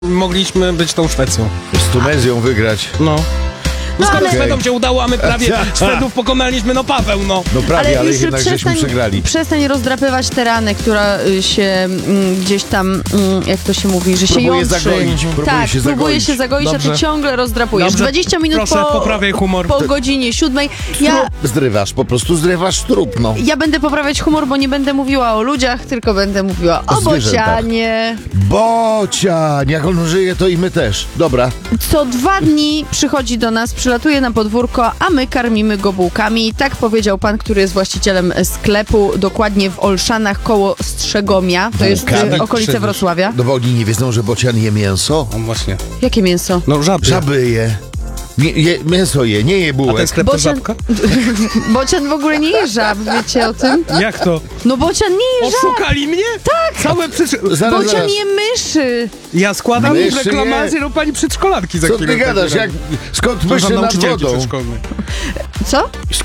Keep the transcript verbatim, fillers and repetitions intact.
Mogliśmy być tą Szwecją. Z Tunezją wygrać. No. No skoro ale- Szwedom się udało, a my prawie Szwedów pokonaliśmy, no Paweł, no. No prawie, ale, już jednak żeśmy przegrali. Przestań rozdrapywać te rany, która y, się mm, gdzieś tam, mm, jak to się mówi, że się Próbuje jątrzy. zagoić, próbuje tak, się próbuje zagoić. się zagoić, a Dobrze. ty ciągle rozdrapujesz. Dobrze. dwadzieścia minut Proszę, po, poprawiaj humor. po godzinie siódmej. Ja, Trup zrywasz, po prostu zrywasz trup, no. ja będę poprawiać humor, bo nie będę mówiła o ludziach, tylko będę mówiła o, O zwierzętach. bocianie. Bocian, jak on żyje, to i my też. Dobra. Co dwa dni przychodzi do nas, przylatuje na podwórko, a my karmimy go bułkami. Tak powiedział pan, który jest właścicielem sklepu, dokładnie w Olszanach koło Strzegomia. To jest Bułkami? y, okolice Przecież. Wrocławia. No bo oni nie wiedzą, że bocian je mięso? No właśnie. Jakie mięso? No żaby. Żaby je. Nie, je mięso je, nie je A ten bułek. sklep to Bocian- żabka? Bocian w ogóle nie je żab, wiecie o tym? Jak to? No bocian nie je żab, Oszukali mnie? Tak! Całe przedszkolaki. Zaraz, bocian zaraz. je myszy. Ja składam Myszy reklamację nie. do pani przedszkolanki za Co chwilę. ty gadasz? Jak, skąd To myszy są nad nauczycielki wodą? przedszkolne. Co?